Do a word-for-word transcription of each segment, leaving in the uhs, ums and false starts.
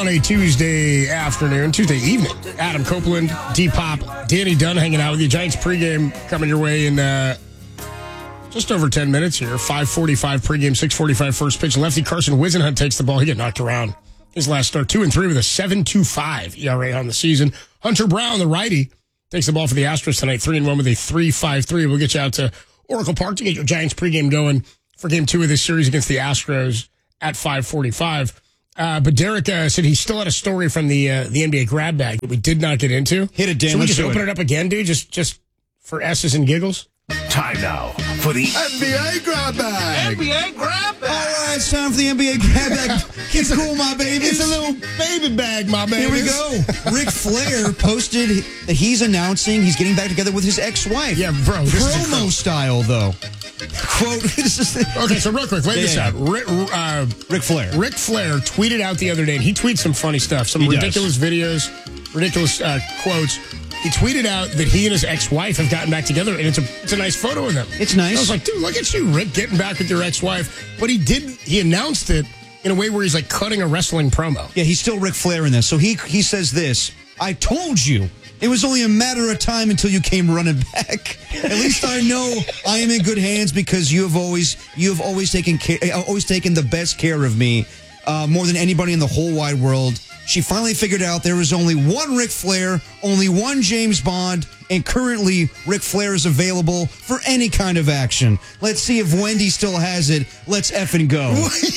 on a Tuesday afternoon, Tuesday evening. Adam Copeland, D-Pop, Danny Dunn hanging out with you. Giants pregame coming your way in uh, just over ten minutes here. five forty-five pregame, six forty-five first pitch. Lefty Carson Whisenhunt takes the ball. He got knocked around his last start. Two and three with a seven point two five E R A on the season. Hunter Brown, the righty, takes the ball for the Astros tonight. Three and one with a three point five three. We'll get you out to Oracle Park to get your Giants pregame going for game two of this series against the Astros at five forty-five. Uh, but Derek uh, said he still had a story from the uh, the N B A grab bag that we did not get into. Hit it, Dan. Should we Let's just do open it. it up again, dude? Just just for S's and giggles? Time now for the N B A grab bag. N B A grab bag. All right, it's time for the N B A grab bag. It's cool, my baby. It's a little baby bag, my baby. Here we go. Ric Flair posted that he's announcing he's getting back together with his ex-wife. Yeah, bro. This is Promo style, though. Quote. This is the, okay, so real quick, lay Yeah, this yeah. out. Ric, uh, Ric Flair. Ric Flair tweeted out the other day, and he tweets some funny stuff, some He does. ridiculous videos, ridiculous uh, quotes. He tweeted out that he and his ex-wife have gotten back together, and it's a it's a nice photo of them. It's nice. I was like, dude, look at you, Rick, getting back with your ex-wife. But he did, he announced it in a way where he's like cutting a wrestling promo. Yeah, he's still Ric Flair in this. So he he says this, I told you. It was only a matter of time until you came running back. At least I know I am in good hands because you have always you have always taken care, always taken the best care of me, uh, more than anybody in the whole wide world. She finally figured out there was only one Ric Flair, only one James Bond, and currently Ric Flair is available for any kind of action. Let's see if Wendy still has it. Let's effing go.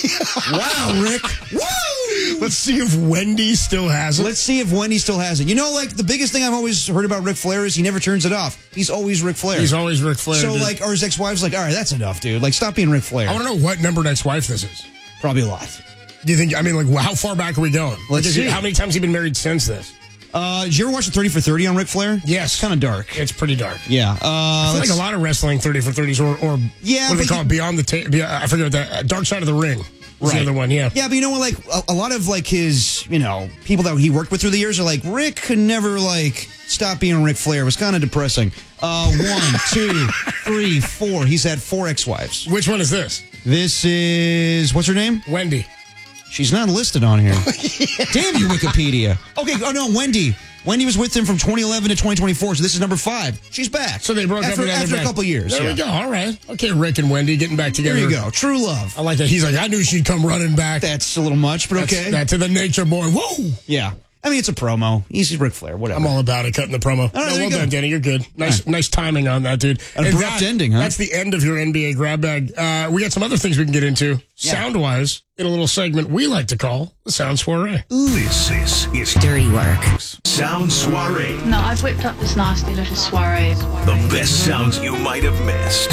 Wow, Rick. Woo! Let's see if Wendy still has it. Let's see if Wendy still has it. You know, like, the biggest thing I've always heard about Ric Flair is he never turns it off. He's always Ric Flair. He's always Ric Flair. So, dude. like, or his ex-wife's like, all right, that's enough, dude. Like, stop being Ric Flair. I want to know what number next wife this is. Probably a lot. Do you think, I mean, like, how far back are we going? Let's like, is see. It, how many times have you been married since this? Uh, did you ever watch the thirty for thirty on Ric Flair? Yes. It's kind of dark. It's pretty dark. Yeah. Uh, I feel like a lot of wrestling thirty for thirties or, or Yeah, what do they but call you- it? Beyond the tape. I forget what that. Uh, Dark Side of the Ring was the Right. other one, yeah. Yeah, but you know what? Like, a, a lot of, like, his, you know, people that he worked with through the years are like, Rick could never, like, stop being Ric Flair. It was kind of depressing. Uh, one, two, three, four. He's had four ex-wives. Which one is this? This is, what's her name? Wendy. She's not listed on here. Damn you, Wikipedia. Okay, oh no, Wendy. Wendy was with him from twenty eleven to twenty twenty-four, so this is number five. She's back. So they broke after, up and after a couple years. There yeah. we go. All right. Okay, Rick and Wendy getting back together. There you go. True love. I like that. He's like, I knew she'd come running back. That's a little much, but That's, okay. That to the nature boy. Whoa. Yeah. I mean, it's a promo. He's Ric Flair, whatever. I'm all about it, cutting the promo. right, no, there well you go. done, Danny. You're good. Nice Yeah. nice timing on that, dude. An And abrupt that- ending, huh? That's the end of your N B A grab bag. Uh, we got some other things we can get into, Yeah. sound-wise, in a little segment we like to call the Sound Soiree. This is, is Dirty work. Sound Soiree. No, I've whipped up this nasty little soiree. The best sounds you might have missed.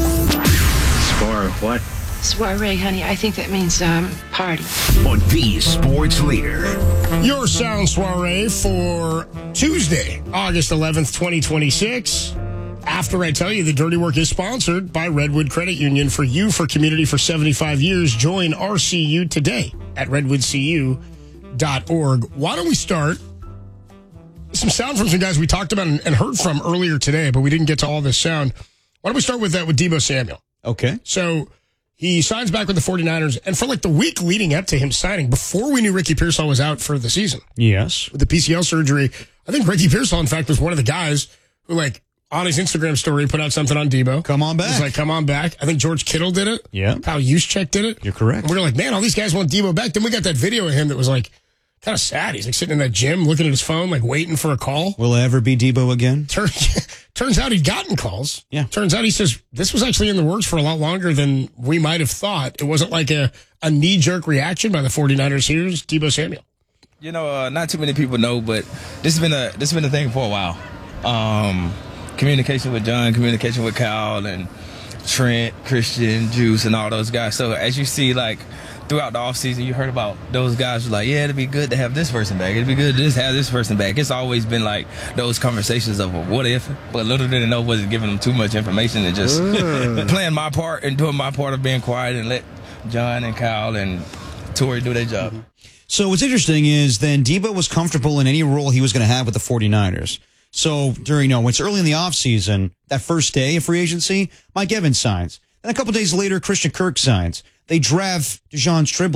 Or what? Soiree, honey, I think that means um party. On the sports leader. Your Sound Soiree for Tuesday, August eleventh, twenty twenty-six. After I tell you, the Dirty Work is sponsored by Redwood Credit Union. For you, for community for seventy-five years, join R C U today at redwood c u dot org. Why don't we start with some sound from some guys we talked about and, and heard from earlier today, but we didn't get to all this sound. Why don't we start with that with Deebo Samuel? Okay. So he signs back with the 49ers, and for like the week leading up to him signing, before we knew Ricky Pearsall was out for the season Yes. with the P C L surgery, I think Ricky Pearsall, in fact, was one of the guys who, like, on his Instagram story, put out something on Deebo. Come on back. He's like, come on back. I think George Kittle did it. Yeah. Kyle Juszczyk did it. You're correct. And we were like, man, all these guys want Deebo back. Then we got that video of him that was like kind of sad. He's like sitting in that gym looking at his phone, like waiting for a call. Will it ever be Debo again? Turn, turns out he'd gotten calls. Yeah. Turns out he says this was actually in the works for a lot longer than we might have thought. It wasn't like a, a knee-jerk reaction by the 49ers. Here's Deebo Samuel. You know, uh, not too many people know, but this has been a this has been a thing for a while. Um, communication with John, communication with Kyle, and Trent, Christian, Juice, and all those guys. So as you see, like throughout the offseason, you heard about those guys were like, yeah, it'd be good to have this person back. It'd be good to just have this person back. It's always been like those conversations of a what if, but little did they know wasn't giving them too much information and just playing my part and doing my part of being quiet and let John and Kyle and Torrey do their job. So what's interesting is then Debo was comfortable in any role he was going to have with the 49ers. So during, you know, it's early in the offseason, that first day of free agency, Mike Evans signs. Then a couple days later, Christian Kirk signs. They draft DeJon Stribling.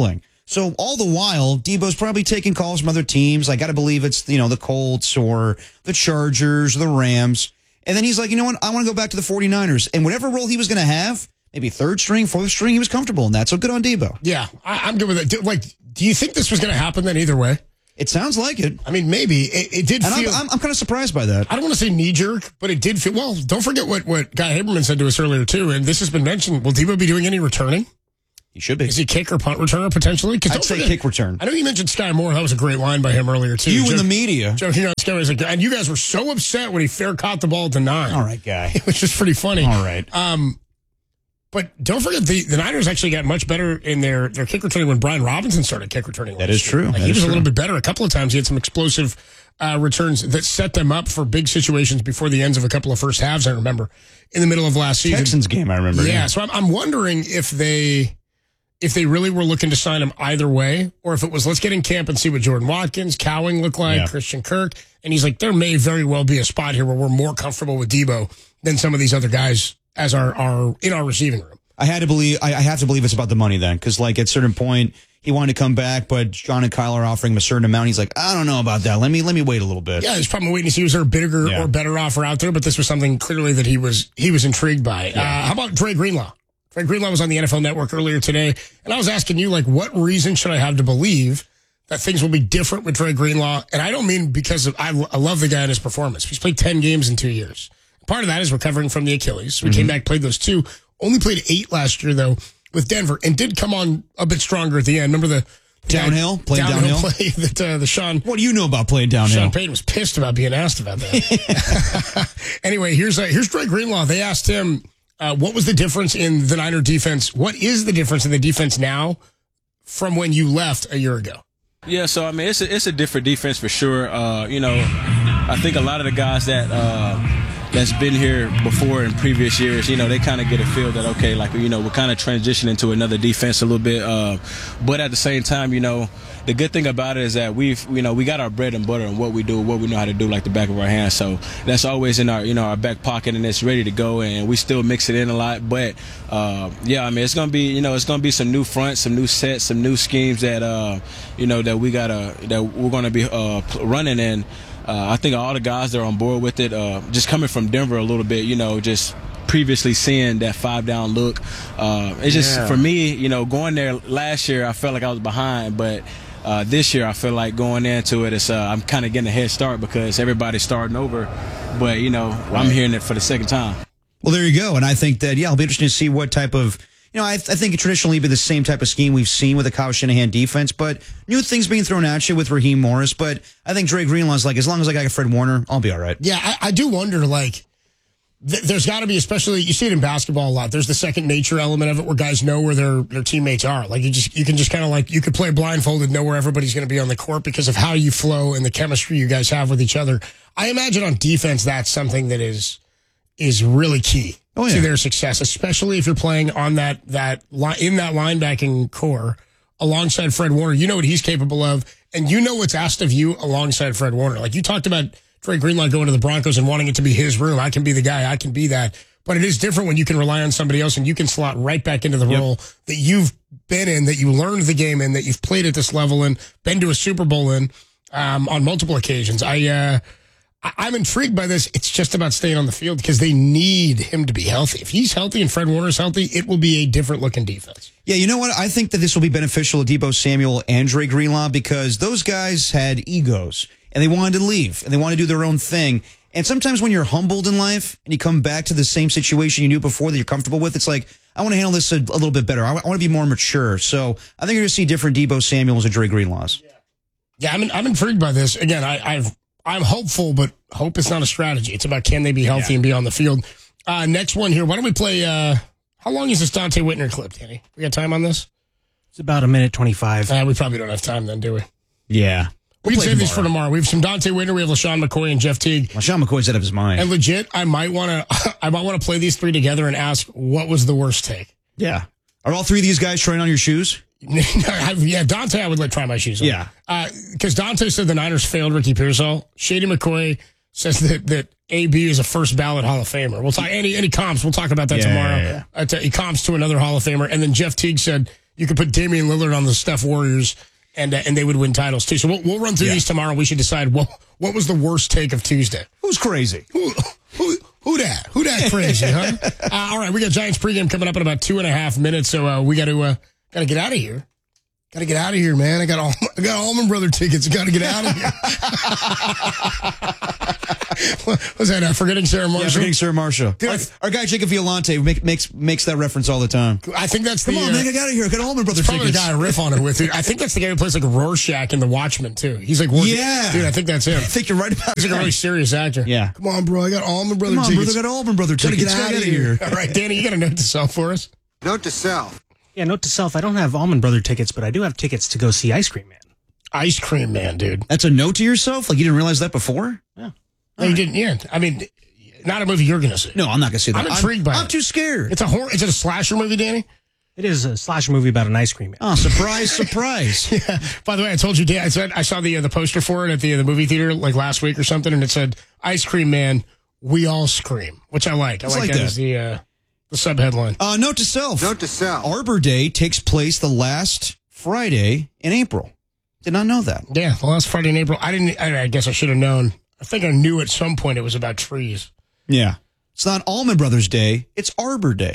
So all the while, Debo's probably taking calls from other teams. I got to believe it's, you know, the Colts or the Chargers or the Rams. And then he's like, you know what? I want to go back to the 49ers. And whatever role he was going to have, maybe third string, fourth string, he was comfortable in that. So good on Debo. Yeah, I, I'm good with it. Do, like, do you think this was going to happen then either way? It sounds like it. I mean, maybe. It, it did and feel... I'm, I'm, I'm kind of surprised by that. I don't want to say knee-jerk, but it did feel... Well, don't forget what, what Guy Haberman said to us earlier, too, and this has been mentioned. Will Debo be doing any returning? He should be. Is he kick or punt returner, potentially? I'd say forget, kick return. I know you mentioned Sky Moore. That was a great line by him earlier, too. You Joe, in the media. Joking on Sky was like, and you guys were so upset when he fair caught the ball at the nine. All right, Guy. It was just pretty funny. All right. Um, but don't forget, the, the Niners actually got much better in their, their kick returning when Brian Robinson started kick returning. That is true. Like, that he is was true. a little bit better. A couple of times he had some explosive uh, returns that set them up for big situations before the ends of a couple of first halves, I remember, in the middle of last season. Texans game, I remember. Yeah, yeah. so I'm, I'm wondering if they... if they really were looking to sign him either way, or if it was, let's get in camp and see what Jordan Watkins, Cowing look like, yeah. Christian Kirk. And he's like, there may very well be a spot here where we're more comfortable with Debo than some of these other guys as our, our in our receiving room. I had to believe, I, I have to believe it's about the money then, because like at a certain point, he wanted to come back, but John and Kyle are offering him a certain amount. He's like, I don't know about that. Let me let me wait a little bit. Yeah, he's probably waiting to see was there a bigger yeah. or better offer out there, but this was something clearly that he was he was intrigued by. Yeah. Uh, how about Dre Greenlaw? Dre Greenlaw was on the N F L Network earlier today, and I was asking you, like, what reason should I have to believe that things will be different with Dre Greenlaw? And I don't mean because of, I, I love the guy and his performance. He's played ten games in two years. Part of that is recovering from the Achilles. We mm-hmm. came back, played those two. Only played eight last year, though, with Denver, and did come on a bit stronger at the end. Remember the downhill, playing downhill, downhill play that uh, the Sean. What do you know about playing downhill? Sean Payton was pissed about being asked about that. Anyway, here's uh, here's Dre Greenlaw. They asked him uh, what was the difference in the Niner defense. What is the difference in the defense now from when you left a year ago? Yeah, so I mean it's a, it's a different defense for sure. Uh, you know, I think a lot of the guys that. Uh, that's been here before in previous years, you know, they kind of get a feel that, okay, like, you know, we're kind of transitioning to another defense a little bit. Uh, but at the same time, you know, the good thing about it is that we've, you know, we got our bread and butter and what we do, what we know how to do, like the back of our hands. So that's always in our, you know, our back pocket and it's ready to go. And we still mix it in a lot. But, uh, yeah, I mean, it's going to be, you know, it's going to be some new fronts, some new sets, some new schemes that, uh, you know, that we got to, that we're going to be uh, running in. Uh, I think all the guys that are on board with it, uh, just coming from Denver a little bit, you know, just previously seeing that five down look. Uh, it's just, yeah. for me, you know, going there last year, I felt like I was behind, but uh, this year I feel like going into it, it's, uh, I'm kind of getting a head start because everybody's starting over. But, you know, right. I'm hearing it for the second time. Well, there you go. And I think that, yeah, it'll be interesting to see what type of, you know, I, I think it traditionally be the same type of scheme we've seen with the Kyle Shanahan defense, but new things being thrown at you with Raheem Morris. But I think Dre Greenlaw's like, as long as I got Fred Warner, I'll be all right. Yeah, I, I do wonder, like, th- there's got to be, especially, you see it in basketball a lot, there's the second nature element of it where guys know where their, their teammates are. Like, you just you can just kind of like, you could play blindfolded, know where everybody's going to be on the court because of how you flow and the chemistry you guys have with each other. I imagine on defense, that's something that is is really key. Oh, yeah. To their success, especially if you're playing on that that li- in that linebacking core alongside Fred Warner. You know what he's capable of, and you know what's asked of you alongside Fred Warner. Like you talked about Dre Greenlaw going to the Broncos and wanting it to be his room. I can be the guy. I can be that. But it is different when you can rely on somebody else and you can slot right back into the yep. role that you've been in, that you learned the game in, that you've played at this level and been to a Super Bowl in um, on multiple occasions. I. Uh, I'm intrigued by this. It's just about staying on the field because they need him to be healthy. If he's healthy and Fred Warner's healthy, it will be a different looking defense. Yeah, you know what? I think that this will be beneficial to Deebo Samuel and Dre Greenlaw because those guys had egos and they wanted to leave and they wanted to do their own thing. And sometimes when you're humbled in life and you come back to the same situation you knew before that you're comfortable with, it's like, I want to handle this a, a little bit better. I, I want to be more mature. So I think you're going to see different Deebo Samuels and Dre Greenlaws. Yeah, yeah I'm, I'm intrigued by this. Again, I, I've I'm hopeful, but hope is not a strategy. It's about can they be healthy yeah. and be on the field. Uh, next one here. Why don't we play? Uh, how long is this Dante Whitner clip, Danny? We got time on this? It's about a minute twenty-five. Uh, we probably don't have time then, do we? Yeah. We we'll can save these for tomorrow. We have some Dante Whitner. We have LaShawn McCoy and Jeff Teague. LaShawn McCoy's out of his mind. And legit, I might want to. I might want to play these three together and ask what was the worst take. Yeah. Are all three of these guys trying on your shoes? Yeah, Dante, I would let try my shoes on. Yeah. Because uh, Dante said the Niners failed Ricky Pearsall. Shady McCoy says that, that A B is a first ballot Hall of Famer. We'll talk any any comps. We'll talk about that yeah, tomorrow. Yeah, yeah. Uh, to, he comps to another Hall of Famer. And then Jeff Teague said, you could put Damian Lillard on the Steph Warriors, and uh, and they would win titles too. So we'll, we'll run through Yeah. these tomorrow. We should decide what what was the worst take of Tuesday. Who's crazy? Who who who that? Who that crazy? Huh? Uh, all right, we got Giants pregame coming up in about two and a half minutes. So uh, we got to uh, got to get out of here. Got to get out of here, man. I got all I got Allman Brother tickets. Got to get out of here. what was that? Uh, forgetting Sarah Marshall. Yeah, forgetting Sarah Marshall. Dude, our, our guy Jacob Violante make, makes makes that reference all the time. I think that's the. Come on, uh, man, get out of here. I got Allman Brothers Probably the tickets. guy I riff on it with. Dude. I think that's the guy who plays like Rorschach in The Watchmen too. He's like, working, Yeah. dude. I think that's him. I think you're right about He's like a that. really serious actor. Yeah. Come on, bro. I got Allman Brother Come on, tickets. brother, I got Allman Brother Gotta tickets. get out of here. All right, Danny, you got a note to self for us? Note to self. Yeah, note to self, I don't have Allman Brother tickets, but I do have tickets to go see Ice Cream Man. Ice Cream Man, dude. That's a note to yourself? Like you didn't realize that before? Yeah. No, you didn't. Yeah, I mean, not a movie you're gonna see. No, I'm not going to see that. I'm intrigued by I'm it. too scared. It's a horror. Is it a slasher movie, Danny? It is a slasher movie about an ice cream man. Oh, surprise, surprise. Yeah. By the way, I told you, Dan. I said I saw the uh, the poster for it at the uh, the movie theater like last week or something, and it said "Ice Cream Man, we all scream," which I like. I It's like, like that that. as the uh, the sub headline. Uh, note to self. Note to self. Arbor Day takes place the last Friday in April. Did not know that. Yeah, the last Friday in April. I didn't. I, I guess I should have known. I think I knew at some point it was about trees. Yeah. It's not Allman Brothers Day. It's Arbor Day.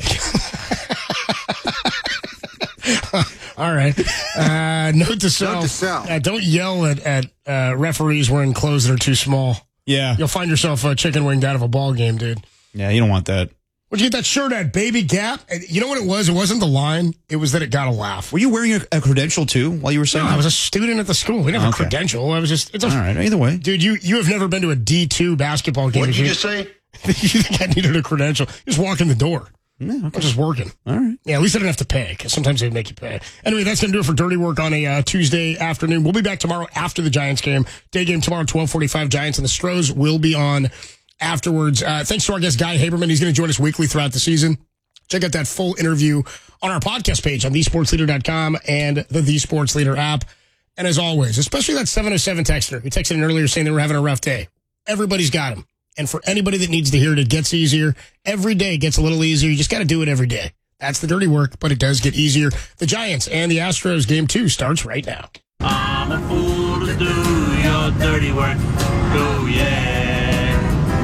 All right. Uh, note to self. Note to self. Uh, don't yell at, at uh, referees wearing clothes that are too small. Yeah. You'll find yourself uh, chicken winged out of a ball game, dude. Yeah, you don't want that. Where'd you get that shirt at, Baby Gap? And you know what it was? It wasn't the line. It was that it got a laugh. Were you wearing a, a credential too while you were saying No, that? I was a student at the school. We didn't have Okay. a credential. I was just, it's a, All right. Either way. dude, you, you have never been to a D two basketball game. What did you If just say? you think I needed a credential? You just walk in the door. Yeah, okay. I'm just working. All right. Yeah, at least I didn't have to pay, because sometimes they make you pay. Anyway, that's going to do it for Dirty Work on a uh, Tuesday afternoon. We'll be back tomorrow after the Giants game. Day game tomorrow, twelve forty-five. Giants and the Stros will be on afterwards. Uh, thanks to our guest, Guy Haberman. He's going to join us weekly throughout the season. Check out that full interview on our podcast page on the sports leader dot com and the The Sports Leader app. And as always, especially that seven oh seven texter who texted in earlier saying they were having a rough day. Everybody's got them. And for anybody that needs to hear it, it gets easier. Every day gets a little easier. You just got to do it every day. That's the dirty work, but it does get easier. The Giants and the Astros game two starts right now. I'm a fool to do your dirty work. Oh, yeah.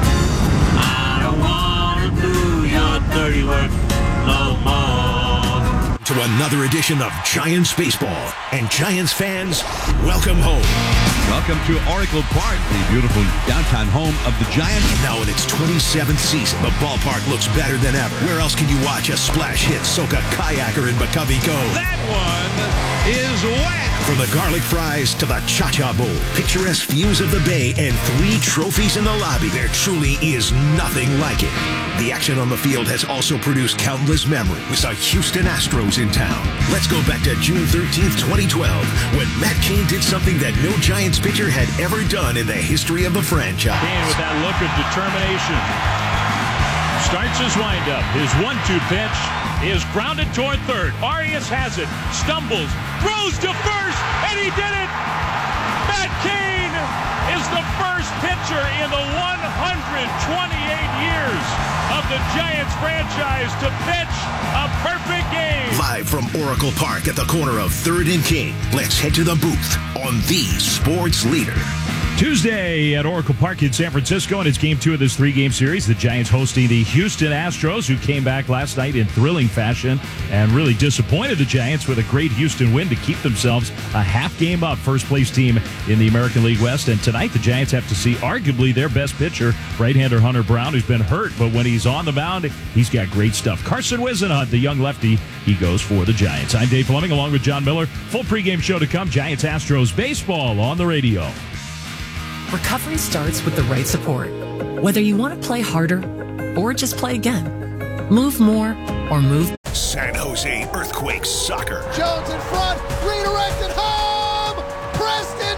I don't want to do your dirty work no more. To another edition of Giants Baseball. And Giants fans, welcome home. Welcome to Oracle Park, the beautiful downtown home of the Giants. Now in its twenty-seventh season, the ballpark looks better than ever. Where else can you watch a splash hit soak a kayaker in Bacavi Cove? That one is wet. From the garlic fries to the cha-cha bowl, picturesque views of the bay, and three trophies in the lobby, there truly is nothing like it. The action on the field has also produced countless memories with the Houston Astros in town. Let's go back to June thirteenth, twenty twelve, when Matt Cain did something that no Giants pitcher had ever done in the history of the franchise. Cain with that look of determination. Starts his windup. His one two pitch is grounded toward third. Arias has it. Stumbles. Throws to first. And he did it. Matt Cain is the first pitcher in the one hundred twenty-eight years of the Giants franchise to pitch a perfect game. Live from Oracle Park at the corner of third and King, let's head to the booth on the Sports Leader. Tuesday at Oracle Park in San Francisco, and it's game two of this three-game series. The Giants hosting the Houston Astros, who came back last night in thrilling fashion and really disappointed the Giants with a great Houston win to keep themselves a half game up, first-place team in the American League West. And tonight, the Giants have to see arguably their best pitcher, right-hander Hunter Brown, who's been hurt, but when he's on the mound, he's got great stuff. Carson Whisenhunt, the young lefty, he goes for the Giants. I'm Dave Fleming, along with John Miller. Full pregame show to come. Giants Astros baseball on the radio. Recovery starts with the right support. Whether you want to play harder or just play again, move more or move. San Jose Earthquakes Soccer. Jones in front. Redirected home. Preston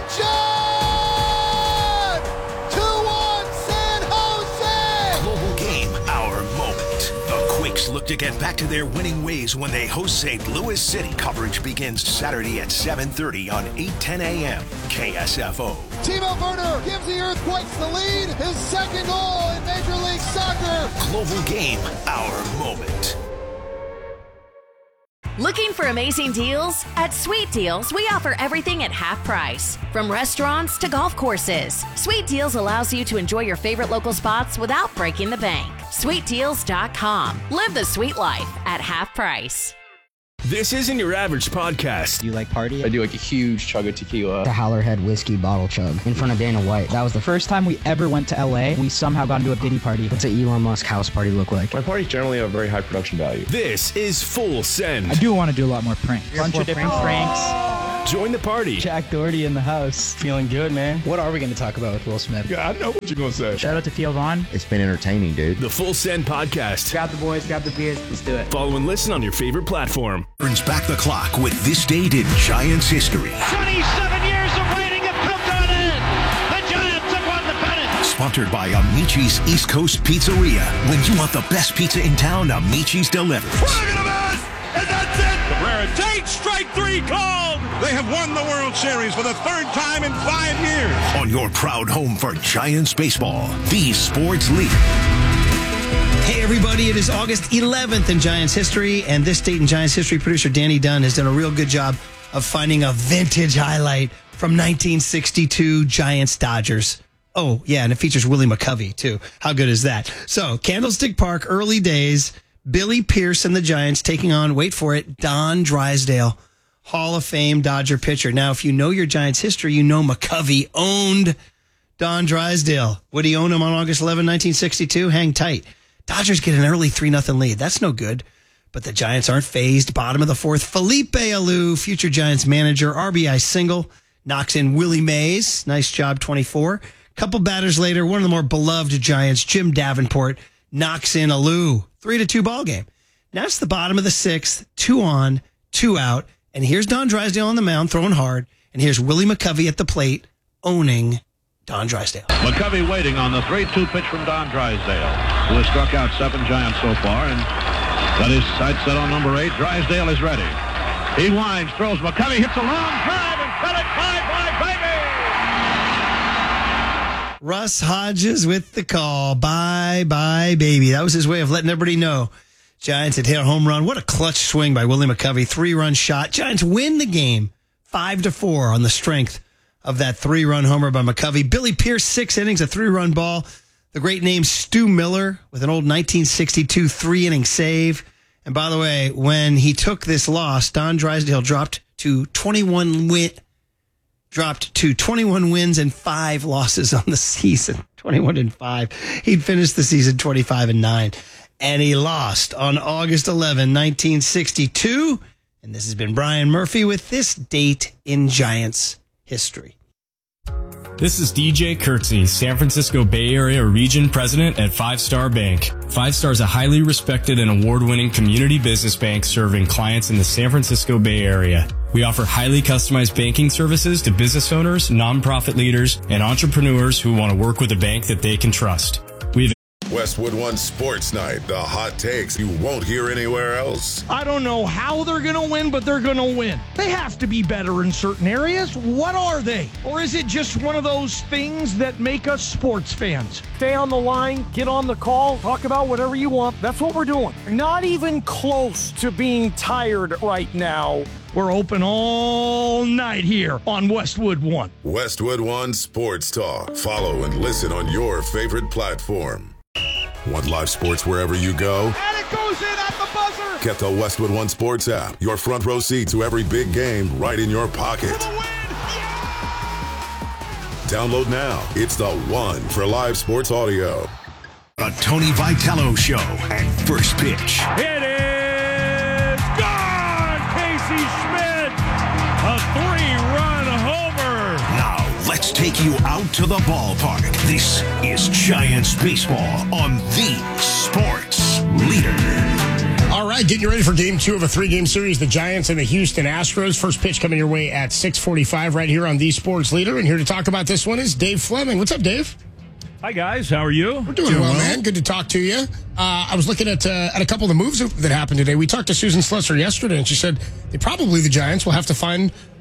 John. two one San Jose. Global game, our moment. The Quakes look to get back to their winning ways when they host Saint Louis City. Coverage begins Saturday at seven thirty on eight ten a.m. K S F O. Timo Werner gives the Earthquakes the lead. His second goal in Major League Soccer. Global game, our moment. Looking for amazing deals? At Sweet Deals, we offer everything at half price. From restaurants to golf courses, Sweet Deals allows you to enjoy your favorite local spots without breaking the bank. sweet deals dot com. Live the sweet life at half price. This isn't your average podcast. Do you like party? I do like a huge chug of tequila. The Howlerhead whiskey bottle chug in front of Dana White. That was the first time we ever went to L A. We somehow got into a Diddy party. What's an Elon Musk house party look like? My parties generally have very high production value. This is Full Send. I do want to do a lot more pranks. A bunch of different pranks. Join the party. Jack Doherty in the house. Feeling good, man. What are we going to talk about with Will Smith? Yeah, I know what you're going to say. Shout out to Theo Vaughn. It's been entertaining, dude. The Full Send podcast. Grab the boys, grab the beers. Let's do it. Follow and listen on your favorite platform. Turns back the clock with this date in Giants history. twenty-seven years of waiting have come to an end. The Giants have won the pennant. Sponsored by Amici's East Coast Pizzeria. When you want the best pizza in town, Amici's delivers. Swing and a miss, and that's it. Cabrera takes strike three called. They have won the World Series for the third time in five years. On your proud home for Giants baseball, the sports leader. Hey, everybody, it is August eleventh in Giants history, and this date in Giants history, producer Danny Dunn has done a real good job of finding a vintage highlight from nineteen sixty-two Giants-Dodgers. Oh, yeah, and it features Willie McCovey, too. How good is that? So, Candlestick Park, early days, Billy Pierce and the Giants taking on, wait for it, Don Drysdale, Hall of Fame Dodger pitcher. Now, if you know your Giants history, you know McCovey owned Don Drysdale. Would he own him on August eleventh, nineteen sixty-two? Hang tight. Dodgers get an early three nothing lead. That's no good. But the Giants aren't phased. Bottom of the fourth, Felipe Alou, future Giants manager, R B I single, knocks in Willie Mays. Nice job, twenty-four. Couple batters later, one of the more beloved Giants, Jim Davenport, knocks in Alou. Three to two ball game. Now it's the bottom of the sixth, two on, two out. And here's Don Drysdale on the mound, throwing hard. And here's Willie McCovey at the plate, owning Don Drysdale. McCovey waiting on the three two pitch from Don Drysdale, who has struck out seven Giants so far and got his sights set on number eight. Drysdale is ready. He winds, throws. McCovey hits a long drive and fell it bye-bye, baby! Russ Hodges with the call. Bye, bye, baby. That was his way of letting everybody know Giants had hit a home run. What a clutch swing by Willie McCovey. Three-run shot. Giants win the game five to four on the strength of that three-run homer by McCovey. Billy Pierce, six innings, a three-run ball. The great name Stu Miller with an old nineteen sixty-two three-inning save. And by the way, when he took this loss, Don Drysdale dropped to twenty-one win, dropped to twenty-one wins and five losses on the season. twenty-one and five. He'd finished the season twenty-five and nine. And he lost on August eleventh, nineteen sixty-two. And this has been Brian Murphy with this date in Giants history. This is D J Kurtzy, San Francisco Bay Area Region President at Five Star Bank. Five Star is a highly respected and award-winning community business bank serving clients in the San Francisco Bay Area. We offer highly customized banking services to business owners, nonprofit leaders, and entrepreneurs who want to work with a bank that they can trust. We have Westwood One Sports Night, the hot takes you won't hear anywhere else. I don't know how they're going to win, but they're going to win. They have to be better in certain areas. What are they? Or is it just one of those things that make us sports fans? Stay on the line, get on the call, talk about whatever you want. That's what we're doing. Not even close to being tired right now. We're open all night here on Westwood One. Westwood One Sports Talk. Follow and listen on your favorite platform. Want live sports wherever you go? And it goes in at the buzzer. Get the Westwood One Sports app. Your front row seat to every big game right in your pocket. Download now. It's the one for live sports audio. A Tony Vitello Show at First Pitch. It is gone! Casey Schmidt, a three-run homer. Now, let's take you out to the ballpark. This is Giants baseball on the Sports Leader. All right, getting you ready for game two of a three-game series, the Giants and the Houston Astros. First pitch coming your way at six forty-five right here on the Sports Leader. And here to talk about this one is Dave Fleming. What's up, Dave? Hi, guys. How are you? We're doing, doing well, well, man. Good to talk to you. Uh, I was looking at uh, at a couple of the moves that happened today. We talked to Susan Slusser yesterday, and she said they probably, the Giants, will have to find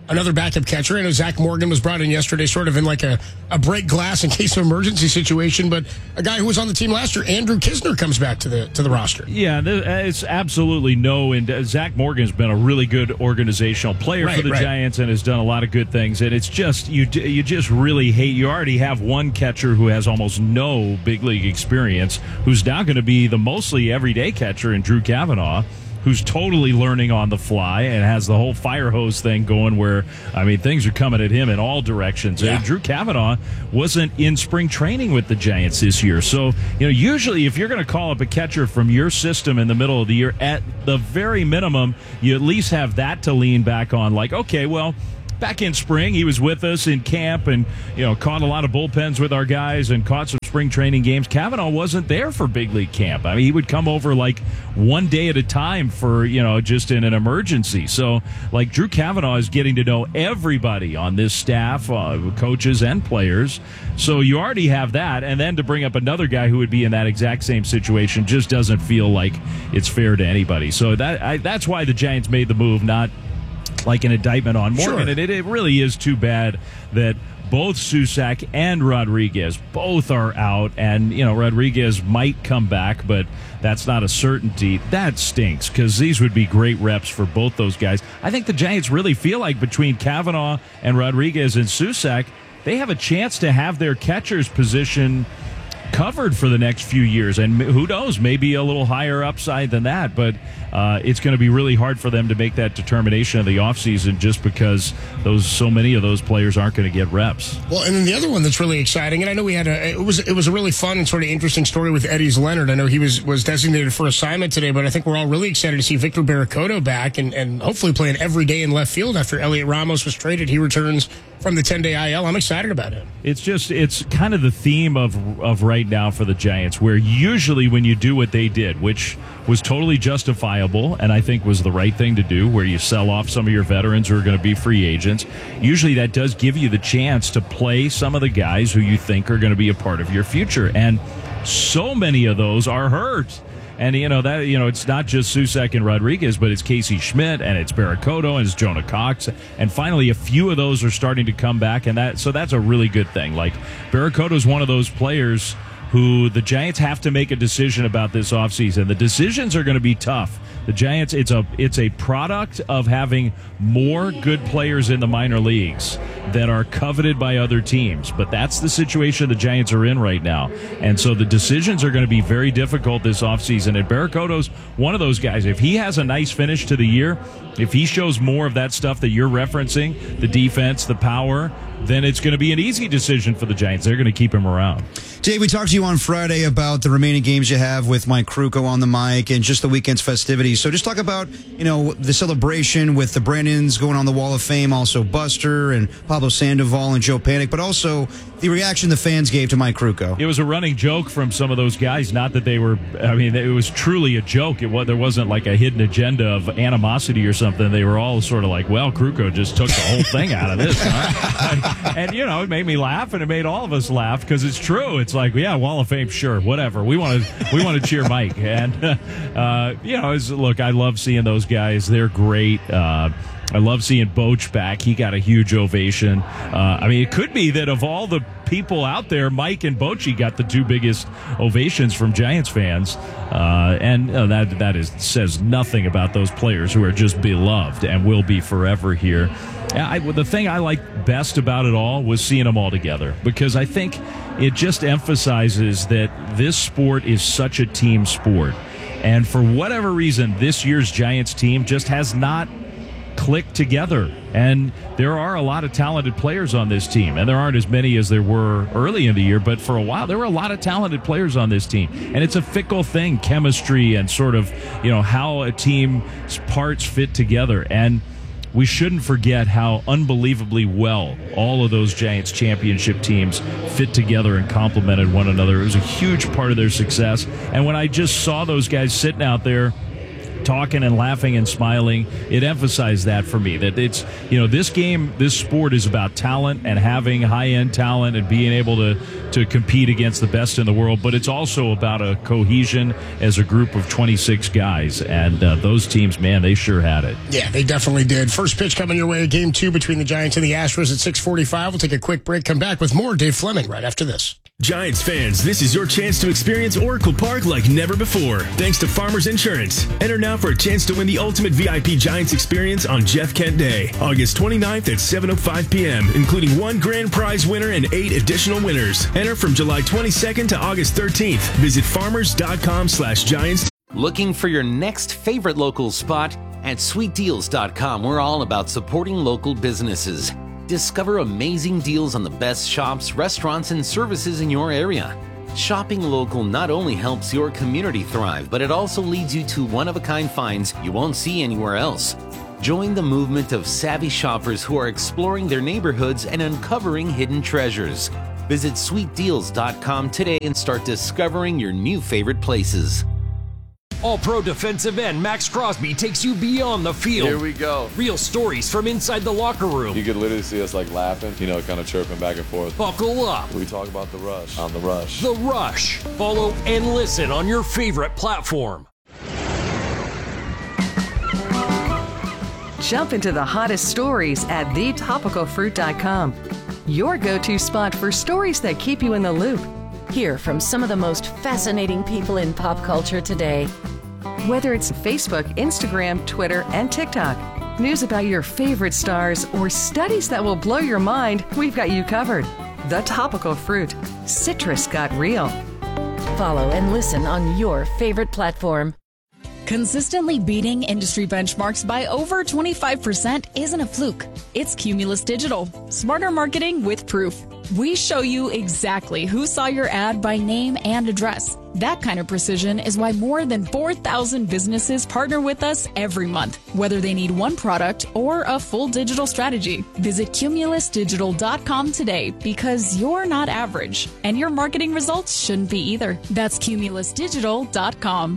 another backup catcher. I know Zach Morgan was brought in yesterday sort of in like a, a break glass in case of emergency situation, but a guy who was on the team last year, Andrew Kisner, comes back to the to the roster. Yeah, it's absolutely no, and uh, Zach Morgan's been a really good organizational player right, for the right. Giants and has done a lot of good things, and it's just, you you just really hate, you already have one catcher who has almost no big league experience, who's now going to be the mostly everyday catcher in Drew Cavanaugh, who's totally learning on the fly and has the whole fire hose thing going where, I mean, things are coming at him in all directions. Yeah. And Drew Cavanaugh wasn't in spring training with the Giants this year. So, you know, usually if you're going to call up a catcher from your system in the middle of the year, at the very minimum, you at least have that to lean back on. Like, okay, well, back in spring, he was with us in camp and, you know, caught a lot of bullpens with our guys and caught some spring training games. Cavanaugh wasn't there for big league camp. I mean, he would come over like one day at a time for, you know, just in an emergency. So, like, Drew Cavanaugh is getting to know everybody on this staff, uh, coaches and players. So you already have that. And then to bring up another guy who would be in that exact same situation just doesn't feel like it's fair to anybody. So that I, that's why the Giants made the move, not like an indictment on Morgan. Sure. And it, it really is too bad that both Susac and Rodriguez both are out, and, you know, Rodriguez might come back, but that's not a certainty. That stinks, because these would be great reps for both those guys. I think the Giants really feel like between Cavanaugh and Rodriguez and Susac, they have a chance to have their catcher's position covered for the next few years, and who knows, maybe a little higher upside than that, but uh, it's going to be really hard for them to make that determination in the offseason just because those so many of those players aren't going to get reps. Well, and then the other one that's really exciting, and I know we had a it was it was a really fun and sort of interesting story with Eddie's Leonard. I know he was was designated for assignment today, but I think we're all really excited to see Victor Barracoto back and, and hopefully playing every day in left field after Elliot Ramos was traded. He returns from the ten-day I L. I'm excited about it. It's just, it's kind of the theme of of right now for the Giants, where usually when you do what they did, which was totally justifiable and I think was the right thing to do, where you sell off some of your veterans who are going to be free agents, usually that does give you the chance to play some of the guys who you think are going to be a part of your future. And so many of those are hurt. And, you know, that, you know, it's not just Susac and Rodriguez, but it's Casey Schmidt and it's Barracoto and it's Jonah Cox. And finally, a few of those are starting to come back. And that, so that's a really good thing. Like, Barracoto is one of those players who the Giants have to make a decision about this offseason. The decisions are going to be tough. The Giants, it's a it's a product of having more good players in the minor leagues that are coveted by other teams. But that's the situation the Giants are in right now. And so the decisions are going to be very difficult this offseason. And Barracoto's one of those guys. If he has a nice finish to the year, if he shows more of that stuff that you're referencing, the defense, the power, then it's going to be an easy decision for the Giants. They're going to keep him around. Dave, we talked to you on Friday about the remaining games you have with Mike Krukow on the mic and just the weekend's festivities. So just talk about, you know, the celebration with the Brandons going on the Wall of Fame, also Buster and Pablo Sandoval and Joe Panic, but also the reaction the fans gave to Mike Krukow. It was a running joke from some of those guys. Not that they were, I mean, it was truly a joke. It was, there wasn't like a hidden agenda of animosity or something. They were all sort of like, well, Krukow just took the whole thing out of this. Huh? and, and, you know, it made me laugh and it made all of us laugh because it's true. It's like, yeah, Wall of Fame, sure, whatever. We want to we want to cheer Mike. And, uh, you know, it's, look, I love seeing those guys. They're great. Uh, I love seeing Boch back. He got a huge ovation. Uh, I mean, it could be that of all the people out there, Mike and Bochy got the two biggest ovations from Giants fans. Uh, and uh, that that is says nothing about those players who are just beloved and will be forever here. I, the thing I liked best about it all was seeing them all together, because I think it just emphasizes that this sport is such a team sport. And for whatever reason, this year's Giants team just has not clicked together. And there are a lot of talented players on this team, and there aren't as many as there were early in the year, but for a while there were a lot of talented players on this team. And it's a fickle thing, chemistry and sort of, you know, how a team's parts fit together. And we shouldn't forget how unbelievably well all of those Giants championship teams fit together and complemented one another. It was a huge part of their success. And when I just saw those guys sitting out there talking and laughing and smiling. It emphasized that for me, that it's, you know, this game, this sport is about talent and having high-end talent and being able to, to compete against the best in the world, but it's also about a cohesion as a group of twenty-six guys, and uh, those teams, man, they sure had it. Yeah, they definitely did. First pitch coming your way, game two between the Giants and the Astros at six forty-five. We'll take a quick break, come back with more Dave Fleming right after this. Giants fans, this is your chance to experience Oracle Park like never before, thanks to Farmers Insurance. Enter now for a chance to win the ultimate V I P Giants experience on Jeff Kent Day, August twenty-ninth at seven oh five p.m., including one grand prize winner and eight additional winners. Enter from July twenty-second to August thirteenth. Visit farmers.com slash giants. Looking for your next favorite local spot? At sweet deals dot com, we're all about supporting local businesses. Discover amazing deals on the best shops, restaurants, and services in your area. Shopping local not only helps your community thrive, but it also leads you to one-of-a-kind finds you won't see anywhere else. Join the movement of savvy shoppers who are exploring their neighborhoods and uncovering hidden treasures. Visit sweet deals dot com today and start discovering your new favorite places. All-Pro defensive end Max Crosby takes you beyond the field. Here we go. Real stories from inside the locker room. You could literally see us like laughing, you know, kind of chirping back and forth. Buckle up. We talk about the rush on the rush. The Rush. Follow and listen on your favorite platform. Jump into the hottest stories at the topical fruit dot com. Your go-to spot for stories that keep you in the loop. Hear from some of the most fascinating people in pop culture today. Whether it's Facebook, Instagram, Twitter, and TikTok, news about your favorite stars, or studies that will blow your mind, we've got you covered. The Topical Fruit. Citrus got real. Follow and listen on your favorite platform. Consistently beating industry benchmarks by over twenty-five percent isn't a fluke. It's Cumulus Digital. Smarter marketing with proof. We show you exactly who saw your ad by name and address. That kind of precision is why more than four thousand businesses partner with us every month, whether they need one product or a full digital strategy. Visit cumulus digital dot com today, because you're not average, and your marketing results shouldn't be either. That's cumulus digital dot com.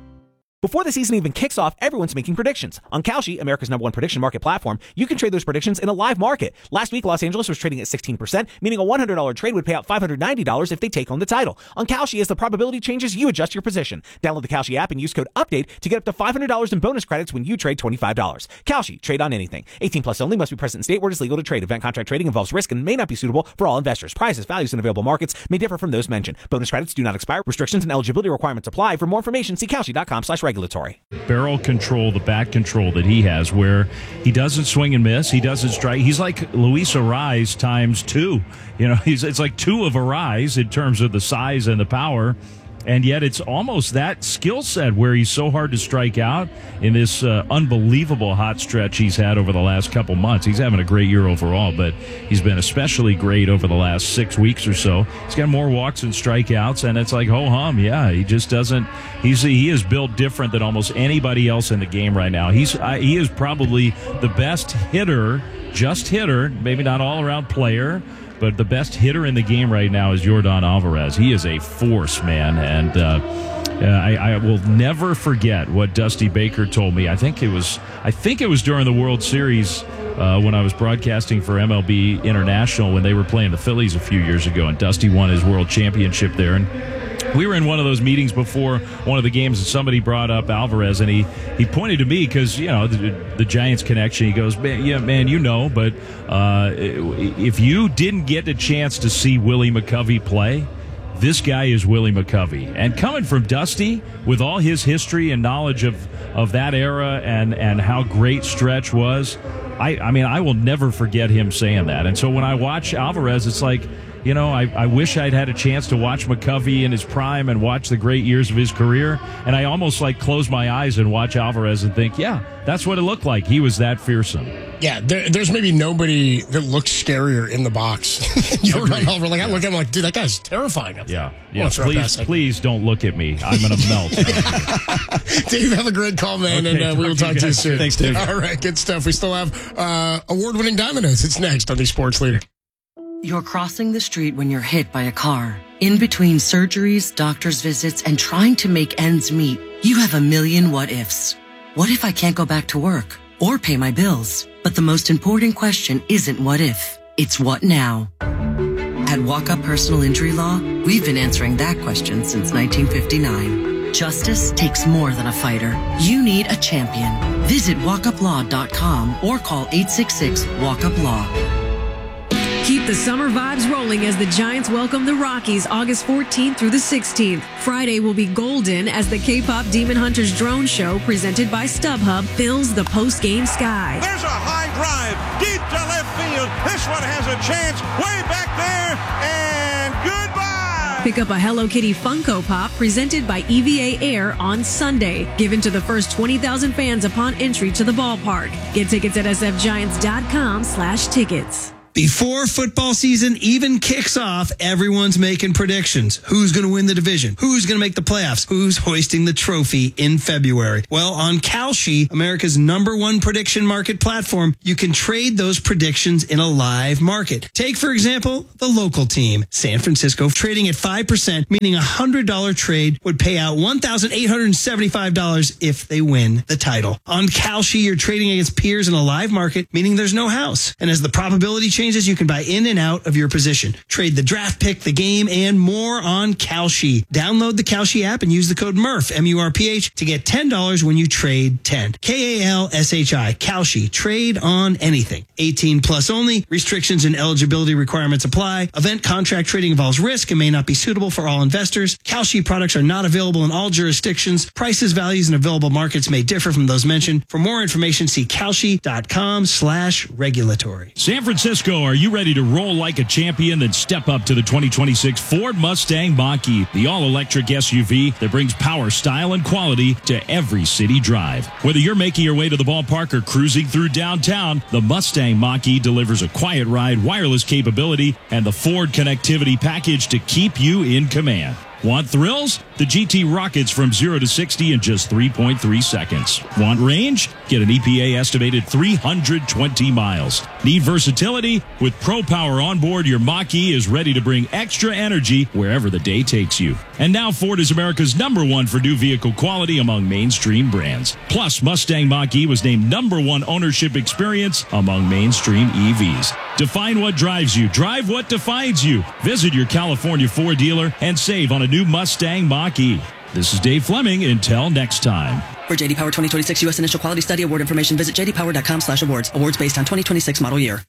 Before the season even kicks off, everyone's making predictions. On Kalshi, America's number one prediction market platform, you can trade those predictions in a live market. Last week, Los Angeles was trading at sixteen percent, meaning a one hundred dollars trade would pay out five hundred ninety dollars if they take home the title. On Kalshi, as the probability changes, you adjust your position. Download the Kalshi app and use code UPDATE to get up to five hundred dollars in bonus credits when you trade twenty-five dollars. Kalshi, trade on anything. eighteen plus only, must be present in state where it is legal to trade. Event contract trading involves risk and may not be suitable for all investors. Prices, values, and available markets may differ from those mentioned. Bonus credits do not expire. Restrictions and eligibility requirements apply. For more information, see kalshi dot com slash regulatory. Barrel control, the bat control that he has, where he doesn't swing and miss, he doesn't strike. He's like Luis Arraez times two. You know, he's it's like two of Arraez in terms of the size and the power. And yet it's almost that skill set where he's so hard to strike out in this uh, unbelievable hot stretch he's had over the last couple months. He's having a great year overall, but he's been especially great over the last six weeks or so. He's got more walks and strikeouts, and it's like, ho-hum, yeah, he just doesn't – he's he is built different than almost anybody else in the game right now. He's uh, He is probably the best hitter, just hitter, maybe not all-around player, but the best hitter in the game right now is Yordan Alvarez. He is a force, man, and uh, uh, I, I will never forget what Dusty Baker told me. I think it was, I think it was during the World Series uh, when I was broadcasting for M L B International when they were playing the Phillies a few years ago, and Dusty won his World Championship there. And we were in one of those meetings before one of the games, and somebody brought up Alvarez, and he, he pointed to me because, you know, the, the Giants connection. He goes, man, yeah, man, you know, but uh, if you didn't get a chance to see Willie McCovey play, this guy is Willie McCovey. And coming from Dusty, with all his history and knowledge of, of that era and, and how great Stretch was, I, I mean, I will never forget him saying that. And so when I watch Alvarez, it's like, you know, I, I wish I'd had a chance to watch McCovey in his prime and watch the great years of his career. And I almost like close my eyes and watch Alvarez and think, yeah, that's what it looked like. He was that fearsome. Yeah, there, there's maybe nobody that looks scarier in the box. Yordan Alvarez, like I look at him like, dude, that guy's terrifying. Up yeah, there. yeah. Please, please don't look at me. I'm gonna melt. Dave, have a great call, man, okay, and uh, we will talk to you soon. Thanks, Dave. All right, good stuff. We still have uh, award-winning Domino's. It's next on the Sports Leader. You're crossing the street when you're hit by a car. In between surgeries, doctor's visits, and trying to make ends meet, you have a million what-ifs. What if I can't go back to work or pay my bills? But the most important question isn't what if, it's what now. At Walk-Up Personal Injury Law, we've been answering that question since nineteen fifty-nine. Justice takes more than a fighter. You need a champion. Visit walk up law dot com or call eight six six, walk up law. Keep the summer vibes rolling as the Giants welcome the Rockies August fourteenth through the sixteenth. Friday will be golden as the K-pop Demon Hunters drone show presented by StubHub fills the post-game sky. There's a high drive deep to left field. This one has a chance way back there, and goodbye. Pick up a Hello Kitty Funko Pop presented by E V A Air on Sunday, given to the first twenty thousand fans upon entry to the ballpark. Get tickets at s f giants dot com slash tickets. Before football season even kicks off, everyone's making predictions. Who's going to win the division? Who's going to make the playoffs? Who's hoisting the trophy in February? Well, on Kalshi, America's number one prediction market platform, you can trade those predictions in a live market. Take, for example, the local team, San Francisco, trading at five percent, meaning a one hundred dollars trade would pay out one thousand eight hundred seventy-five dollars if they win the title. On Kalshi, you're trading against peers in a live market, meaning there's no house. And as the probability changes, Changes, you can buy in and out of your position. Trade the draft pick, the game, and more on Kalshi. Download the Kalshi app and use the code MURPH, M U R P H, to get ten dollars when you trade ten. K A L S H I, Kalshi. Trade on anything. eighteen plus only. Restrictions and eligibility requirements apply. Event contract trading involves risk and may not be suitable for all investors. Kalshi products are not available in all jurisdictions. Prices, values, and available markets may differ from those mentioned. For more information, see kalshi dot com slash regulatory. San Francisco, are you ready to roll like a champion? Then step up to the twenty twenty-six Ford Mustang Mach-E, the all-electric S U V that brings power, style, and quality to every city drive. Whether you're making your way to the ballpark or cruising through downtown, the Mustang Mach-E delivers a quiet ride, wireless capability, and the Ford connectivity package to keep you in command. Want thrills? The G T rockets from zero to sixty in just three point three seconds. Want range? Get an E P A estimated three hundred twenty miles. Need versatility? With Pro Power on board, your Mach-E is ready to bring extra energy wherever the day takes you. And now Ford is America's number one for new vehicle quality among mainstream brands. Plus, Mustang Mach-E was named number one ownership experience among mainstream E Vs. Define what drives you. Drive what defines you. Visit your California Ford dealer and save on a new Mustang Mach-E. This is Dave Fleming. Until next time. For J D Power twenty twenty-six U S Initial Quality Study Award information, visit j d power dot com slash awards. Awards based on twenty twenty-six model year.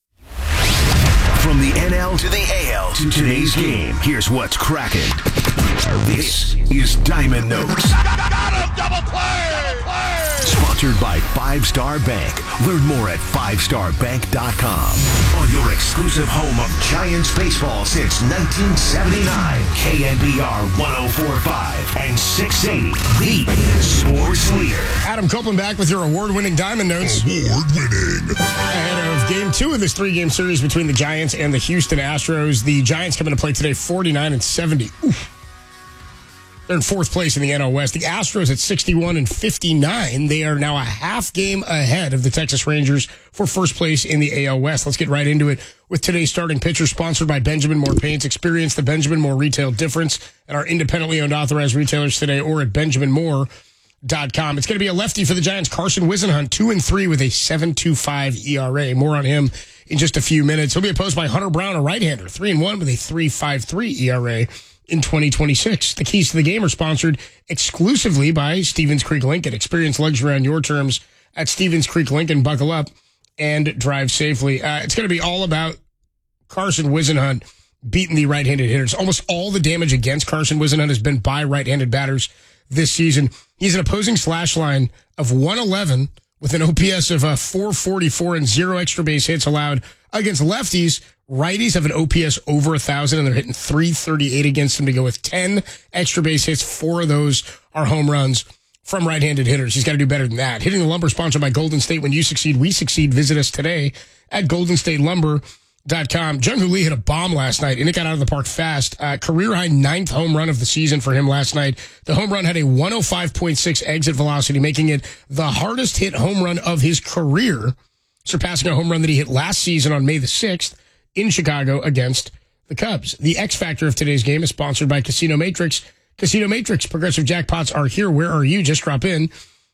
From the N L to the A L to today's game, here's what's cracking. This is Diamond Notes. Double play! play! Sponsored by Five Star Bank. Learn more at five star bank dot com. On your exclusive home of Giants baseball since nineteen seventy-nine. K N B R one oh four point five and six eighty. The Sports Leader. Adam Copeland back with your award-winning Diamond Notes. Award-winning. Ahead of game two of this three-game series between the Giants and the Houston Astros. The Giants come into play today forty-nine and seventy. Oof. They're in fourth place in the N L West. The Astros at sixty-one and fifty-nine. They are now a half game ahead of the Texas Rangers for first place in the A L West. Let's get right into it with today's starting pitcher, sponsored by Benjamin Moore Paints. Experience the Benjamin Moore retail difference at our independently owned authorized retailers today or at benjamin moore dot com. It's going to be a lefty for the Giants, Carson Whisenhunt, two and three with a seven point two five E R A. More on him in just a few minutes. He'll be opposed by Hunter Brown, a right-hander, three and one with a three point five three E R A. In twenty twenty-six. The keys to the game are sponsored exclusively by Stevens Creek Lincoln. Experience luxury on your terms at Stevens Creek Lincoln. Buckle up and drive safely. Uh, it's going to be all about Carson Whisenhunt beating the right-handed hitters. Almost all the damage against Carson Whisenhunt has been by right-handed batters this season. He's an opposing slash line of one eleven with an O P S of uh, four forty-four and zero extra base hits allowed against lefties. Righties have an O P S over one thousand, and they're hitting three thirty-eight against them to go with ten extra base hits. Four of those are home runs from right-handed hitters. He's got to do better than that. Hitting the Lumber, sponsored by Golden State. When you succeed, we succeed. Visit us today at golden state lumber dot com. Jung-Hoo Lee hit a bomb last night, and it got out of the park fast. Uh, career-high ninth home run of the season for him last night. The home run had a one oh five point six exit velocity, making it the hardest hit home run of his career, surpassing a home run that he hit last season on May the sixth. In Chicago against the Cubs. The X Factor of today's game is sponsored by Casino Matrix. Casino Matrix, progressive jackpots are here. Where are you? Just drop in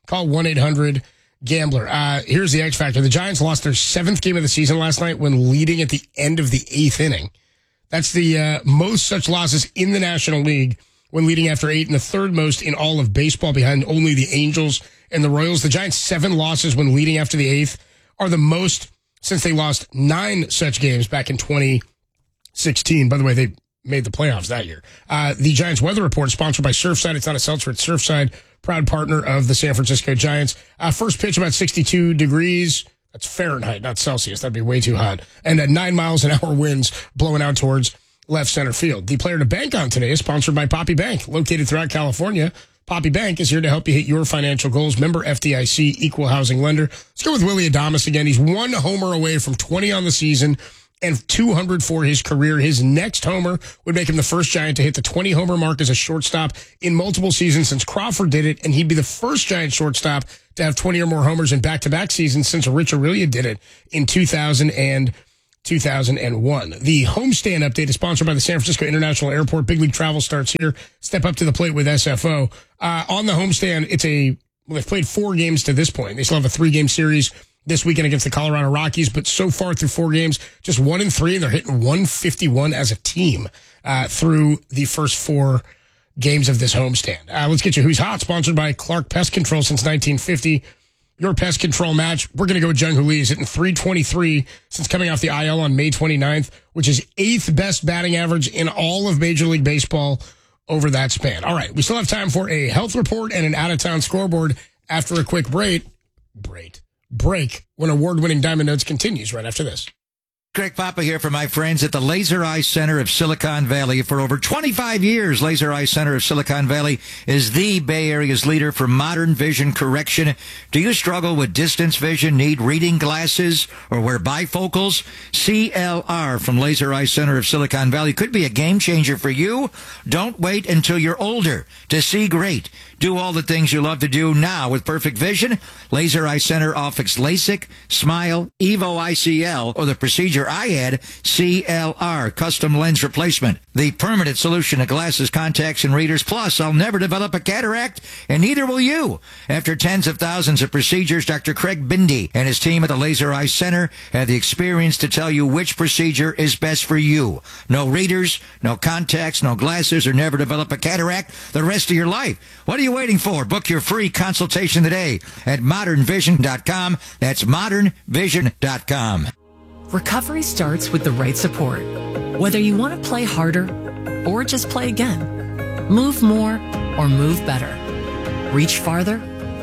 Call one eight hundred gambler. Uh, here's the X factor. The Giants lost their seventh game of the season last night when leading at the end of the eighth inning. That's the uh, most such losses in the National League when leading after eight, and the third most in all of baseball behind only the Angels and the Royals. The Giants' seven losses when leading after the eighth are the most since they lost nine such games back in twenty sixteen. By the way, they made the playoffs that year. Uh, the Giants Weather Report, sponsored by Surfside. It's not a seltzer, it's Surfside, proud partner of the San Francisco Giants. Uh, first pitch about sixty-two degrees. That's Fahrenheit, not Celsius. That'd be way too hot. And at nine miles an hour winds blowing out towards left center field. The player to bank on today is sponsored by Poppy Bank, located throughout California. Poppy Bank is here to help you hit your financial goals. Member F D I C, equal housing lender. Let's go with Willy Adames again. He's one homer away from twenty on the season and two hundred for his career. His next homer would make him the first Giant to hit the twenty homer mark as a shortstop in multiple seasons since Crawford did it, and he'd be the first Giant shortstop to have twenty or more homers in back-to-back seasons since Rich Aurilia did it in two thousand and two thousand one. The homestand update is sponsored by the San Francisco International Airport. Big League Travel starts here. Step up to the plate with S F O. Uh, on the homestand, it's a, well, they've played four games to this point. They still have a three-game series this weekend against the Colorado Rockies, but so far through four games, just one and three, and they're hitting one fifty-one as a team uh, through the first four games of this homestand. Uh, let's get you Who's Hot, sponsored by Clark Pest Control since nineteen fifty. Your pest control match. We're going to go with Jung Hoo Lee. He's hitting three twenty-three since coming off the I L on May twenty-ninth, which is eighth best batting average in all of Major League Baseball over that span. All right, we still have time for a health report and an out-of-town scoreboard after a quick break. Break. Break when award-winning Diamond Notes continues right after this. Greg Papa here for my friends at the Laser Eye Center of Silicon Valley. For over twenty-five years, Laser Eye Center of Silicon Valley is the Bay Area's leader for modern vision correction. Do you struggle with distance vision, need reading glasses, or wear bifocals? C L R from Laser Eye Center of Silicon Valley could be a game changer for you. Don't wait until you're older to see great. Do all the things you love to do now with perfect vision. Laser Eye Center offers LASIK, Smile, Evo I C L, or the procedure I had, C L R, custom lens replacement. The permanent solution to glasses, contacts, and readers. Plus, I'll never develop a cataract, and neither will you. After tens of thousands of procedures, Doctor Craig Bindi and his team at the Laser Eye Center have the experience to tell you which procedure is best for you. No readers, no contacts, no glasses, or never develop a cataract the rest of your life. What are you waiting for? Book your free consultation today at modern vision dot com. That's modern vision dot com. Recovery starts with the right support. Whether you want to play harder or just play again, move more or move better, reach farther,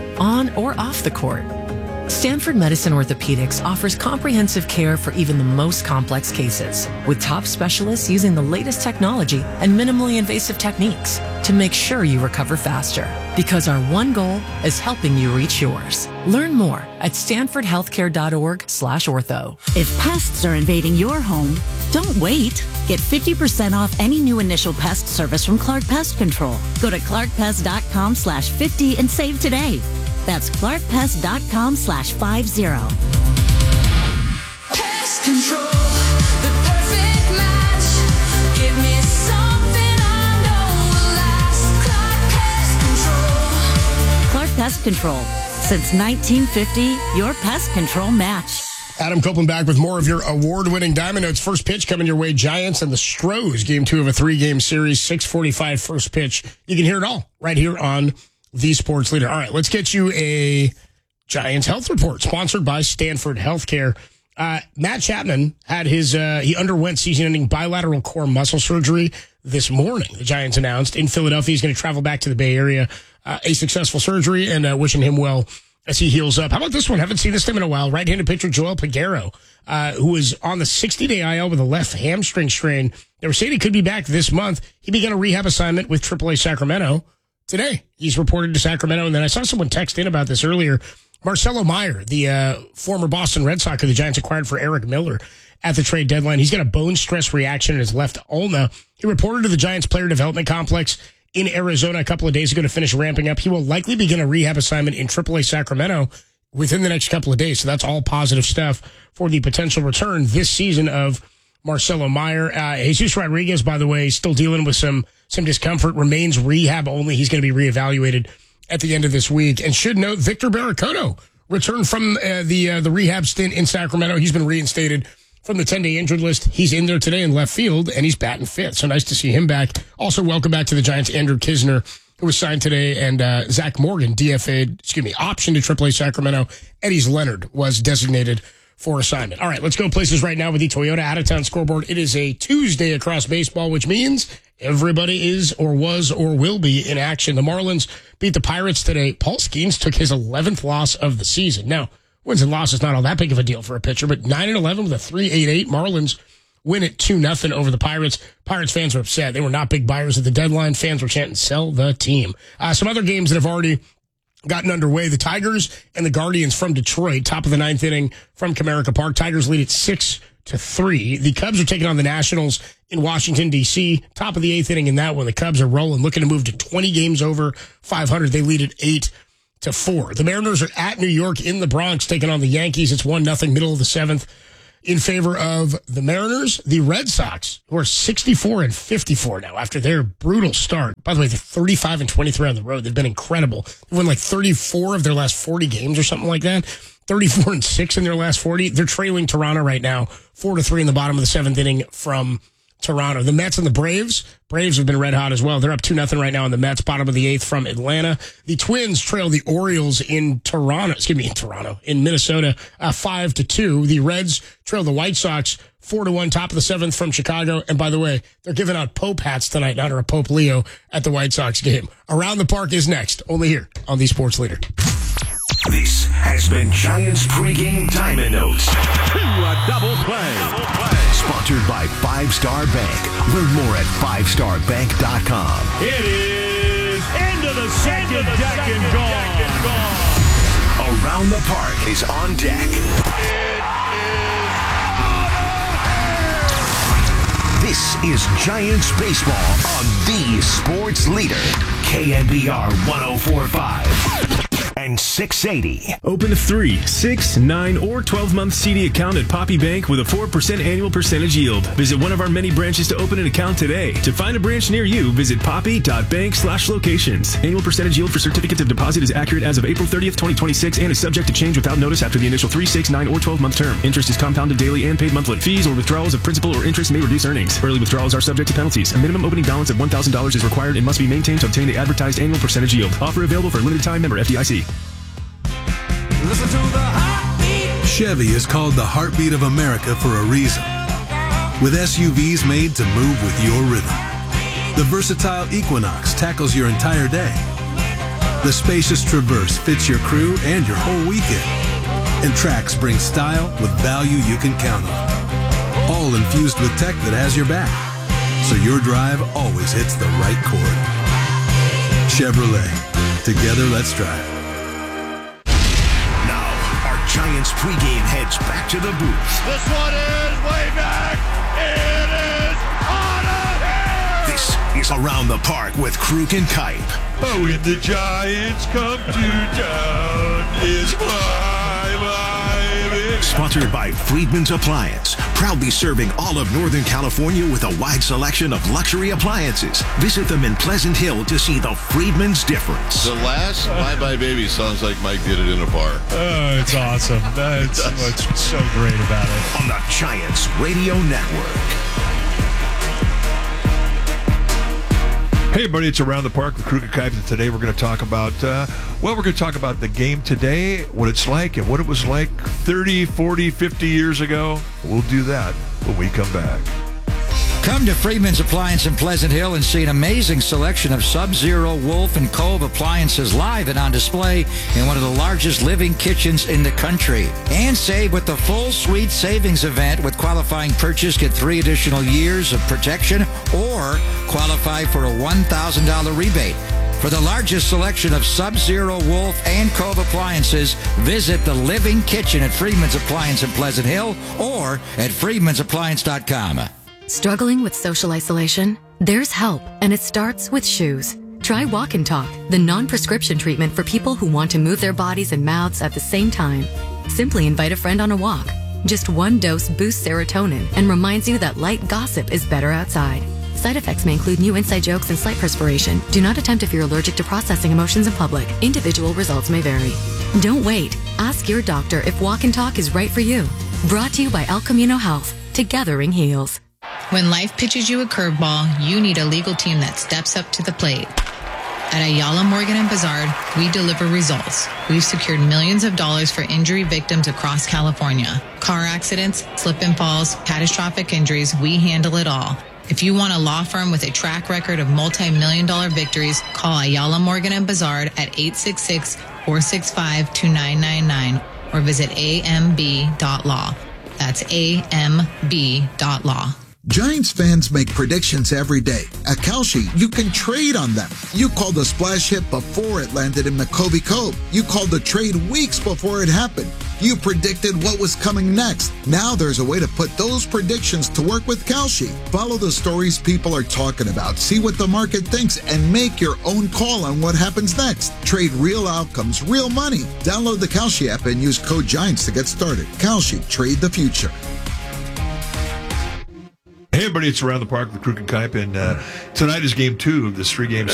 on or off the court, Stanford Medicine Orthopedics offers comprehensive care for even the most complex cases, with top specialists using the latest technology and minimally invasive techniques to make sure you recover faster. Because our one goal is helping you reach yours. Learn more at stanford healthcare dot org slash ortho. If pests are invading your home, don't wait. Get fifty percent off any new initial pest service from Clark Pest Control. Go to clark pest dot com slash fifty and save today. That's clark pest dot com slash fifty. Pest Control, the perfect match. Give me something I know will last. Clark Pest Control. Clark Pest Control. Since nineteen fifty, your pest control match. Adam Copeland back with more of your award-winning Diamond Notes. First pitch coming your way, Giants and the Stros. Game two of a three-game series, six forty-five first pitch. You can hear it all right here on The Sports Leader. All right, let's get you a Giants health report sponsored by Stanford Healthcare. Uh, Matt Chapman had his, uh, he underwent season-ending bilateral core muscle surgery this morning. The Giants announced in Philadelphia he's going to travel back to the Bay Area. Uh, a successful surgery, and uh, wishing him well as he heals up. How about this one? Haven't seen this name in a while. Right-handed pitcher Joel Peguero, uh, who is on the sixty-day I L with a left hamstring strain. They were saying he could be back this month. He began a rehab assignment with triple A Sacramento today. He's reported to Sacramento, and then I saw someone text in about this earlier. Marcelo Meyer, the uh, former Boston Red Sox, the Giants acquired for Eric Miller at the trade deadline. He's got a bone stress reaction in his left ulna. He reported to the Giants player development complex in Arizona a couple of days ago to finish ramping up. He will likely begin a rehab assignment in triple A Sacramento within the next couple of days. So that's all positive stuff for the potential return this season of Marcelo Meyer. Uh, Jesus Rodriguez, by the way, still dealing with some some discomfort, remains rehab only. He's going to be reevaluated at the end of this week. And should note, Victor Barracoto returned from uh, the uh, the rehab stint in Sacramento. He's been reinstated from the ten-day injured list. He's in there today in left field, and he's batting fifth. So nice to see him back. Also, welcome back to the Giants, Andrew Kisner, who was signed today, and uh, Zach Morgan, D F A'd, excuse me, optioned to triple A Sacramento. Eddie's Leonard was designated for assignment. All right, let's go places right now with the Toyota Out-of-Town Scoreboard. It is a Tuesday across baseball, which means everybody is or was or will be in action. The Marlins beat the Pirates today. Paul Skeens took his eleventh loss of the season. Now, wins and losses not all that big of a deal for a pitcher, but nine and eleven with a three point eight eight. Marlins win it two nothing over the Pirates. Pirates fans were upset. They were not big buyers at the deadline. Fans were chanting, sell the team. Uh, some other games that have already gotten underway. The Tigers and the Guardians from Detroit, top of the ninth inning from Comerica Park. Tigers lead at six to three. The Cubs are taking on the Nationals in Washington, D C. Top of the eighth inning in that one. The Cubs are rolling, looking to move to twenty games over five hundred. They lead at eight to four. The Mariners are at New York in the Bronx, taking on the Yankees. It's one nothing, middle of the seventh, in favor of the Mariners. The Red Sox, who are sixty-four and fifty-four now after their brutal start. By the way, they're thirty-five and twenty-three on the road. They've been incredible. They won like thirty-four of their last forty games or something like that. thirty-four and six in their last forty. They're trailing Toronto right now, four to three in the bottom of the seventh inning from Toronto. The Mets and the Braves. Braves have been red hot as well. They're up two nothing right now on the Mets, bottom of the eighth from Atlanta. The Twins trail the Orioles in Toronto, excuse me, in Toronto, in Minnesota, uh, five to two. The Reds trail the White Sox four to one, top of the seventh from Chicago. And by the way, they're giving out Pope hats tonight, not a Pope Leo at the White Sox game. Around the Park is next, only here on the Sports Leader. This has been Giants pregame Diamond Notes. A double play. Double play. Sponsored by Five Star Bank. Learn more at five star bank dot com. It is into the second deck and gone. Around the Park is on deck. This is Giants baseball on the Sports Leader, K N B R one oh four point five. And six eighty. Open a three, six, nine, or twelve-month C D account at Poppy Bank with a four percent annual percentage yield. Visit one of our many branches to open an account today. To find a branch near you, visit poppy.bank slash locations. Annual percentage yield for certificates of deposit is accurate as of April thirtieth, twenty twenty-six and is subject to change without notice after the initial three, six, nine, or twelve-month term. Interest is compounded daily and paid monthly. Fees or withdrawals of principal or interest may reduce earnings. Early withdrawals are subject to penalties. A minimum opening balance of one thousand dollars is required and must be maintained to obtain the advertised annual percentage yield. Offer available for a limited time. Member F D I C. Listen to the heartbeat. Chevy is called the heartbeat of America for a reason. With S U Vs made to move with your rhythm. The versatile Equinox tackles your entire day. The spacious Traverse fits your crew and your whole weekend. And Trax brings style with value you can count on. All infused with tech that has your back. So your drive always hits the right chord. Chevrolet. Together, let's drive. Giants pregame heads back to the booth. This one is way back. It is out of here. This is Around the Park with Krug and Kipe. Oh, when the Giants come to town, it's my, my, it's Sponsored by Friedman's Appliance. Proudly serving all of Northern California with a wide selection of luxury appliances. Visit them in Pleasant Hill to see the Friedman's difference. The last Bye Bye Baby sounds like Mike did it in a bar. Oh, it's awesome. That's what's so great about it. On the Giants Radio Network. Hey everybody, it's Around the Park with Krug and Kipe, and today we're going to talk about, uh, well, we're going to talk about the game today, what it's like, and what it was like thirty, forty, fifty years ago. We'll do that when we come back. Come to Freedman's Appliance in Pleasant Hill and see an amazing selection of Sub-Zero, Wolf, and Cove appliances live and on display in one of the largest living kitchens in the country. And save with the full suite savings event. With qualifying purchase, get three additional years of protection or qualify for a one thousand dollars rebate. For the largest selection of Sub-Zero, Wolf, and Cove appliances, visit the Living Kitchen at Freedman's Appliance in Pleasant Hill or at freedmans appliance dot com. Struggling with social isolation? There's help, and it starts with shoes. Try Walk and Talk, the non-prescription treatment for people who want to move their bodies and mouths at the same time. Simply invite a friend on a walk. Just one dose boosts serotonin and reminds you that light gossip is better outside. Side effects may include new inside jokes and slight perspiration. Do not attempt if you're allergic to processing emotions in public. Individual results may vary. Don't wait. Ask your doctor if Walk and Talk is right for you. Brought to you by El Camino Health. Together heals. When life pitches you a curveball, you need a legal team that steps up to the plate. At Ayala Morgan and Bazard, we deliver results. We've secured millions of dollars for injury victims across California. Car accidents, slip and falls, catastrophic injuries, we handle it all. If you want a law firm with a track record of multi-million dollar victories, call Ayala Morgan and Bazard at eight six six, four six five, two nine nine nine or visit a m b dot law. That's a m b dot law. Giants fans make predictions every day. At Kalshi, you can trade on them. You called a splash hit before it landed in McCovey Cove. You called the trade weeks before it happened. You predicted what was coming next. Now there's a way to put those predictions to work with Kalshi. Follow the stories people are talking about, see what the market thinks, and make your own call on what happens next. Trade real outcomes, real money. Download the Kalshi app and use code GIANTS to get started. Kalshi, trade the future. Hey, everybody, it's Around the Park with Krug and Kuip, and uh, tonight is game two of this three-game